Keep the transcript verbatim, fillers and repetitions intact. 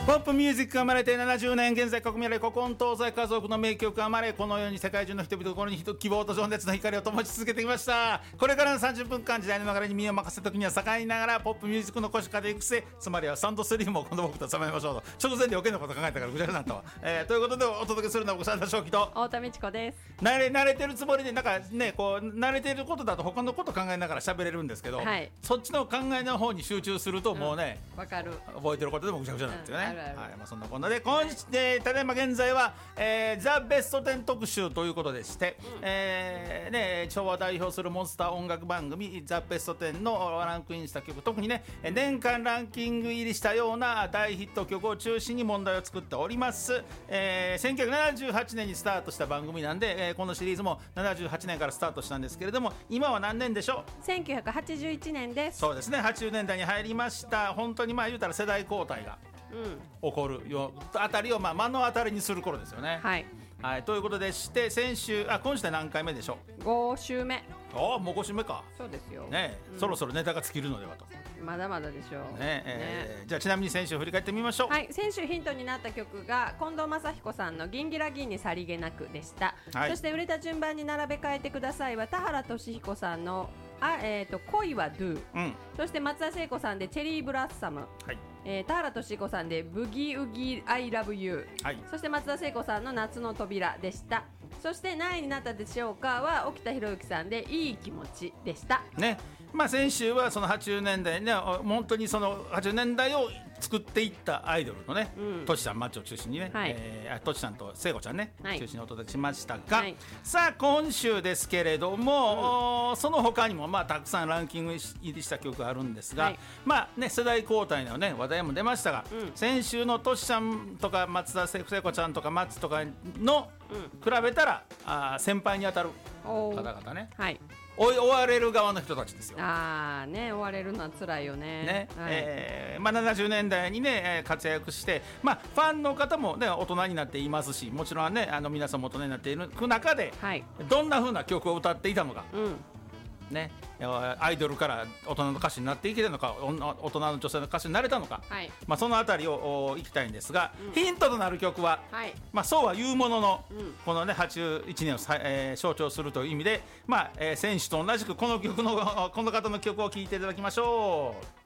ポップミュージックが生まれてななじゅうねん、現在国民来古今東西家族の名曲が生まれ、このように世界中の人々の心に希望と情熱の光を灯し続けてきました。これからのさんじゅっぷんかん、時代の流れに身を任せた時には盛りながらポップミュージックの腰掛け育成、つまりはサウンドスリームを今度僕と定めましょうと。直前で余計なこと考えたからぐちゃぐちゃになったわ、えー、ということでお届けするのは僕三田正輝と太田美智子です。 慣れ慣れてるつもりでなんかね、こう慣れてることだと他のこと考えながら喋れるんですけど、はい、そっちの考えの方に集中するともうね、 わ、うん、かる、 覚えてることでもぐちゃぐちゃなんですよね、うん、あるある、はい、まあ、そんなこんなで今週、えー、ただいま現在は、えー、ザ・ベストテン特集ということでして、うん、えーね、昭和を代表するモンスター音楽番組ザ・ベストテンのランクインした曲、特にね年間ランキング入りしたような大ヒット曲を中心に問題を作っております、えー、せんきゅうひゃくななじゅうはちねんにスタートした番組なんで、えー、このシリーズもななじゅうはちねんからスタートしたんですけれども、今は何年でしょう。 せんきゅうひゃくはちじゅういちねんです。 そうですね、はちじゅうねんだいに入りました。本当にまあ言うたら世代交代が起こるよ、うん、あたりをまあ目の当たりにする頃ですよね。 はい、 はい、ということでして先週、あ、今週で何回目でしょう。 ご週目。 ああ、もうご週目か。 そうですよ、 ね、うん、そろそろネタが尽きるのではと。 まだまだでしょう、 ねえーね、じゃあちなみに先週振り返ってみましょう。 はい、先週ヒントになった曲が近藤正彦さんのギンギラギンにさりげなくでした、はい、そして売れた順番に並べ替えてくださいは田原俊彦さんのあ、えー、と恋は Do、うん、そして松田聖子さんでチェリーブラッサム、はい、えー、田原俊彦さんでブギウギ I love you、はい、そして松田聖子さんの夏の扉でした。そして何位になったでしょうかは沖田博之さんでいい気持ちでしたね。まあ、先週はそのはちじゅうねんだいね、本当にそのはちじゅうねんだいを作っていったアイドルのね、とし、うん、さんマッチを中心にね、はい、えー、としさんと聖子ちゃんね、はい、中心にお届けしましたが、はい、さあ今週ですけれども、うん、その他にもまあたくさんランキング入りした曲があるんですが、はい、まあね、世代交代のね話題も出ましたが、うん、先週のとしさんとか松田聖子ちゃんとか松とかの、うん、比べたらあ先輩に当たる方々ね、はい、追われる側の人たちですよ。 あーね、追われるのは辛いよね。 ね、 はい、 えーまあ、ななじゅうねんだいに、ね、活躍して、まあ、ファンの方も、ね、大人になっていますし、もちろん、ね、あの皆さんも大人になっている中で、はい、どんな風な曲を歌っていたのか、うんね、アイドルから大人の歌手になっていけたのか、大人の女性の歌手になれたのか、はい、まあ、そのあたりをいきたいんですが、うん、ヒントとなる曲は、はい、まあ、そうは言うものの、うん、この、ね、はちじゅういちねんを、えー、象徴するという意味で、まあえー、選手と同じくこの曲のこの方の曲を聴いていただきましょう。